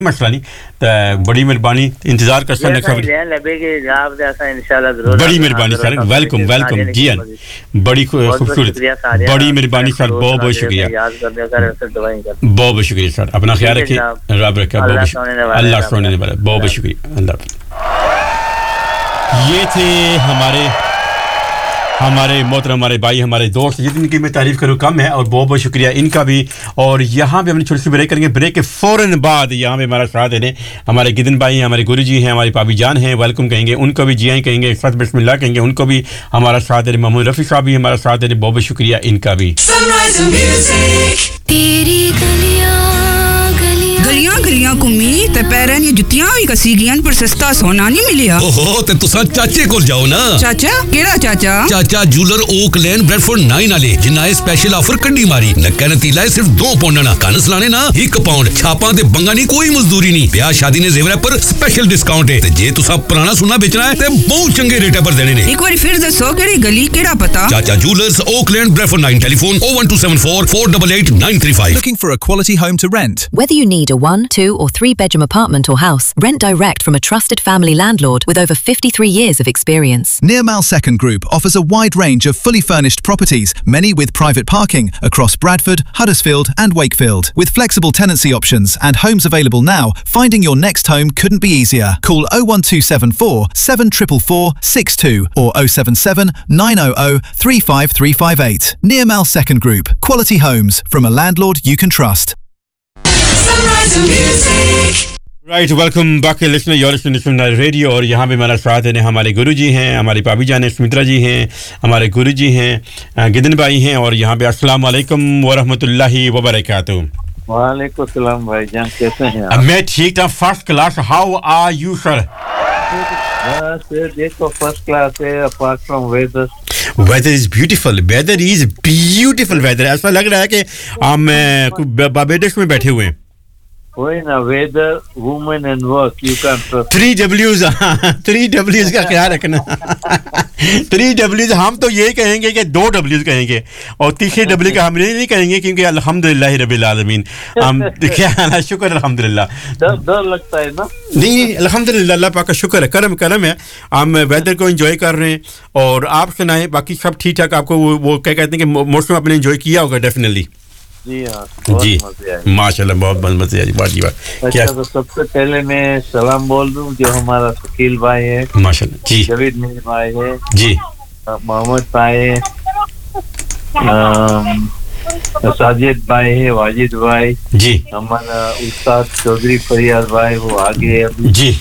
मसला नहीं तो बड़ी मेहरबानी इंतजार कर सकते खबर लबे के जवाब दे ऐसा इंशाल्लाह जरूर बड़ी मेहरबानी सर वेलकम वेलकम जी हां बड़ी खूबसूरत बड़ी मेहरबानी सर बहुत बहुत शुक्रिया याद कर दिया सर ऐसे दुआएं कर बहुत बहुत शुक्रिया सर अपना ख्याल रखिए रब रखे अल्लाह सुनने वाला बहुत बहुत शुक्रिया अल्लाह ये थे हमारे मोहतरम हमारे भाई हमारे दोस्त जिनकी मैं तारीफ करूं कम है और बहुत बहुत शुक्रिया इनका भी और यहां पे हमने छोटी सी ब्रेक करेंगे ब्रेक के फौरन बाद यहां पे हमारा साथ देने हमारे गिदन भाई हैं हमारे गुरुजी हैं हमारी पापी जान हैं वेलकम कहेंगे उनको भी जी आएं कहेंगे फर्स्ट बिस्मिल्लाह कहेंगे उनको भी हमारा साथ देने मोहम्मद रफी साहब भी हमारा साथ देने बहुत बहुत शुक्रिया इनका भी तेरी गलियां घुमी ते पैरां दी जुत्तियां भी कसी गईयां पर सस्ता सोना नहीं मिलिया ओहो ते तुसा चाचे कोल जाओ ना चाचा केड़ा चाचा जूलर ओक लेन ब्रेडफोर्ड 9 वाले जिन्ना ए स्पेशल ऑफर कड्डी मारी नक्का नतीला सिर्फ 2 पाउंड ना कनस लाने ना 1 पाउंड छापां ते बंगा नहीं कोई मजदूरी नहीं ब्याह शादी ने जेवर पर स्पेशल डिस्काउंट है ते जे तुसा पुराना सोना बेचना है ते बहुत चंगे रेट पर देने ने एक बार फिर दसो केड़ी गली केड़ा पता चाचा jewellers okay lane Bradford 9 telephone 01274 488 935 Looking for a quality home to rent? Whether you need a 1, 2 or 3 bedroom apartment or house, rent direct from a trusted family landlord with over 53 years of experience. Nearmal Second Group offers a wide range of fully furnished properties, many with private parking across Bradford, Huddersfield and Wakefield. With flexible tenancy options and homes available now, finding your next home couldn't be easier. Call 01274 7444 62 or 077 900 35358. Nearmal Second Group. Quality homes from a landlord you can trust. Right welcome back listener your listener radio और यहाँ पे हमारा साथ है हमारे गुरुजी हैं हमारी पापी जान सुमित्रा जी हैं हमारे गुरुजी हैं गिदन भाई हैं और यहाँ पे अस्सलाम वालेकुम व रहमतुल्लाहि व बरकातहू वालेकुम सलाम भाईजान कैसे हैं आप मैं ठीक था first class how are you sir बस देखो फर्स्ट क्लास है apart from weather is beautiful weather ऐसा लग रहा है कि हम बारबेडोस में बैठे हुए हैं वही ना weather women and work you can trust 3 W's का ख्याल रखना 3 W's हम तो यही कहेंगे कि 2 W's कहेंगे और तीसरे W का हम नहीं कहेंगे क्योंकि अल्हम्दुलिल्लाह रब्बिल आलमीन हम क्या शुक्र अल्हम्दुलिल्लाह डर लगता है ना नहीं अल्हम्दुलिल्लाह अल्लाह पाक का शुक्र है करम है हम वेदर को एंजॉय कर रहे हैं और आप सुनाएं बाकी सब ठीक ठाक आपको वो क्या कहते हैं कि मौसम आपने एंजॉय किया होगा डेफिनेटली जी हां जी माशाल्लाह बहुत मजे आई बात क्या तो सबसे पहले मैं सलाम बोल दूं जो हमारा शकील भाई है माशाल्लाह जी जवेद मेरे भाई है जी मोहम्मद भाई है साजिद भाई है वाजिद भाई जी हमारा उस्ताद चौधरी फरियाद भाई वो आगे अभी जी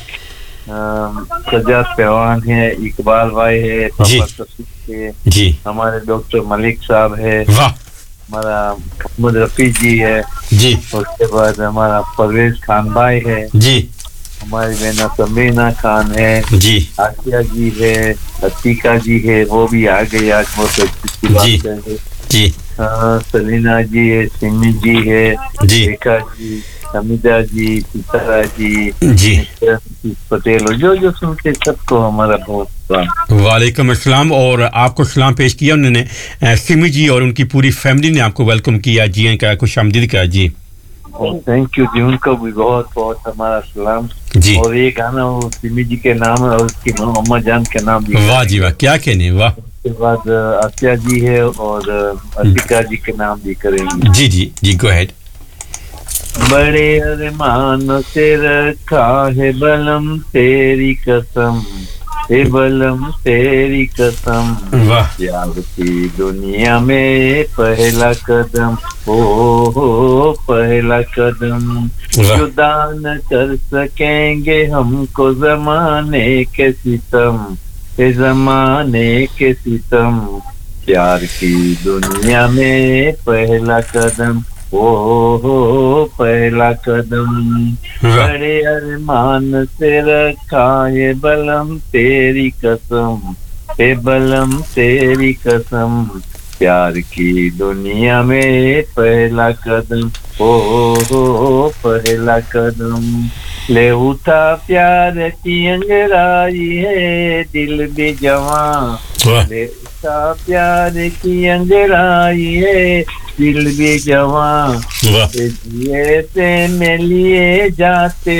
सजाद पहलवान है इकबाल भाई है पापा तस्वीर है जी हमारे डॉक्टर मलिक साहब है वाह हमारा मोहम्मद रफी जी है जी उसके बाद हमारा परवेज खान भाई है जी हमारी बहना समीना खान है जी आसिया जी है अतीका जी है वो भी आ गई आज बहुत अच्छी बात है जी सलीना जी है सिमी जी है जी रेखा जी हमीदा जी सितारा जी पटेल जो सुनते सबको हमारा बहुत वालेकुम अस्सलाम और आपको सलाम पेश किया उन्होंने सिमी जी और उनकी पूरी फैमिली ने आपको वेलकम किया जी का खुशामदीद कहा जी थैंक यू जी उनको भी बहुत बहुत हमारा सलाम जी और ये गाना वो सिमी जी के नाम है और उसकी अम्मा जान के नाम भी वाह जी वाह क्या कहने वाह उसके बाद आसिया जी है और अतिका जी के नाम भी करेंगे जी गो अहेड बड़े अरमान से रखा है बलम तेरी कसम हे बलम तेरी कसम प्यार की दुनिया में पहला कदम हो पहला कदम जुदा न कर सकेंगे हमको जमाने के सितम हे जमाने के सितम प्यार की दुनिया में पहला कदम हो पहला कदम बड़े अरमान से रखा है बलम तेरी कसम हे बलम तेरी कसम प्यार की दुनिया में पहला कदम हो पहला कदम ले उठा प्यार की अंगड़ाई है दिल भी जवां ले उठा प्यार की अंगड़ाई है दिल भी जवां ये से में लिए जाते